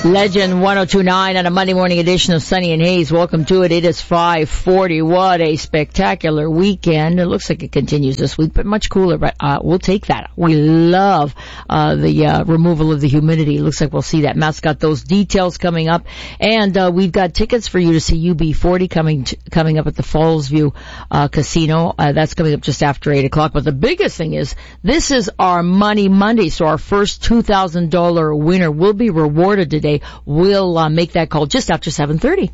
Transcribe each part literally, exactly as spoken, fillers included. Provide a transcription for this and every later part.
Legend one oh two point nine on a Monday morning edition of Sunny and Hayes. Welcome to it. It is five forty. What a spectacular weekend. It looks like it continues this week, but much cooler. But uh, we'll take that. We love uh, the uh, removal of the humidity. It looks like we'll see that. Matt's got those details coming up. And uh, we've got tickets for you to see U B forty coming to, coming up at the Fallsview uh, Casino. Uh, that's coming up just after eight o'clock. But the biggest thing is, this is our Money Monday. So our first two thousand dollars winner will be rewarded today. We'll uh, make that call just after seven thirty.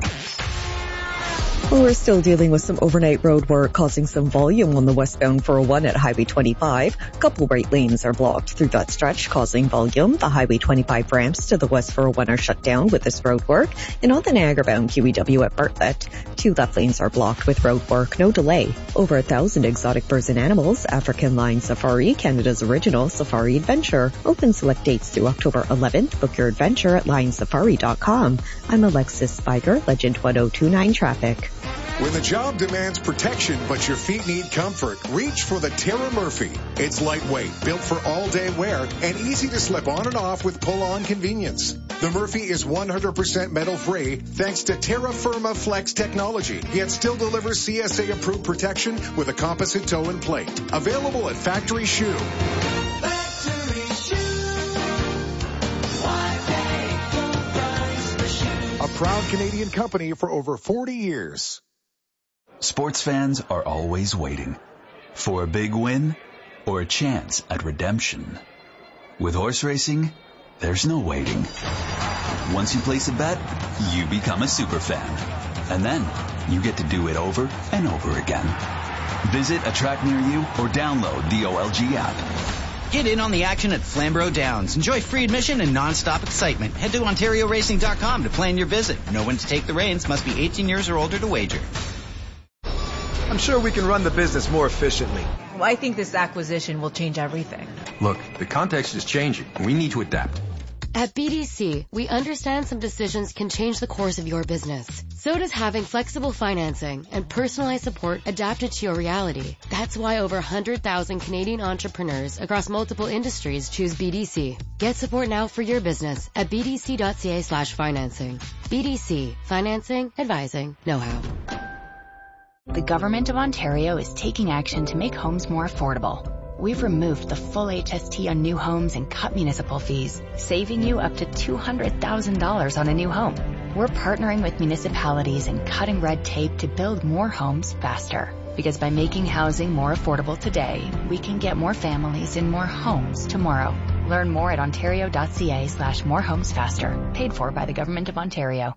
Well, we're still dealing with some overnight road work causing some volume on the westbound four oh one at Highway twenty-five. A couple right lanes are blocked through that stretch, causing volume. The Highway twenty-five ramps to the west four oh one are shut down with this road work. And on the Niagara-bound Q E W at Bartlett, two left lanes are blocked with road work. No delay. Over a thousand exotic birds and animals. African Lion Safari, Canada's original safari adventure. Open select dates through October eleventh. Book your adventure at lion safari dot com. I'm Alexis Spiger, Legend one oh two point nine Traffic. When the job demands protection but your feet need comfort, reach for the Terra Murphy. It's lightweight, built for all-day wear, and easy to slip on and off with pull-on convenience. The Murphy is one hundred percent metal-free thanks to Terra Firma Flex technology, yet still delivers C S A-approved protection with a composite toe and plate. Available at Factory Shoe. Factory Shoe. A proud Canadian company for over forty years. Sports fans are always waiting for a big win or a chance at redemption. With horse racing, there's no waiting. Once you place a bet, you become a super fan. And then you get to do it over and over again. Visit a track near you or download the O L G app. Get in on the action at Flamborough Downs. Enjoy free admission and non-stop excitement. Head to ontario racing dot com to plan your visit. Know when to take the reins. Must be eighteen years or older to wager. I'm sure we can run the business more efficiently. Well, I think this acquisition will change everything. Look, the context is changing. We need to adapt. At B D C, we understand some decisions can change the course of your business. So does having flexible financing and personalized support adapted to your reality. That's why over one hundred thousand Canadian entrepreneurs across multiple industries choose B D C. Get support now for your business at b d c dot c a slash financing. B D C. Financing, advising, know-how. The Government of Ontario is taking action to make homes more affordable. We've removed the full H S T on new homes and cut municipal fees, saving you up to two hundred thousand dollars on a new home. We're partnering with municipalities and cutting red tape to build more homes faster. Because by making housing more affordable today, we can get more families in more homes tomorrow. Learn more at ontario dot c a slash more homes faster. Paid for by the Government of Ontario.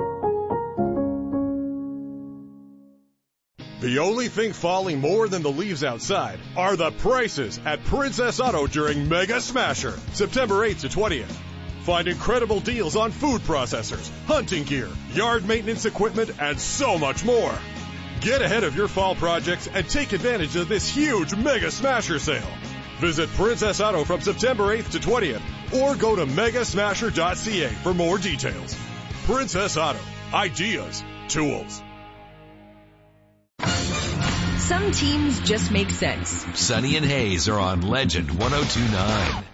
The only thing falling more than the leaves outside are the prices at Princess Auto during Mega Smasher, September eighth to twentieth. Find incredible deals on food processors, hunting gear, yard maintenance equipment, and so much more. Get ahead of your fall projects and take advantage of this huge Mega Smasher sale. Visit Princess Auto from September eighth to twentieth or go to mega smasher dot c a for more details. Princess Auto. Ideas. Tools. Some teams just make sense. Sunny and Hayes are on Legend one oh two point nine.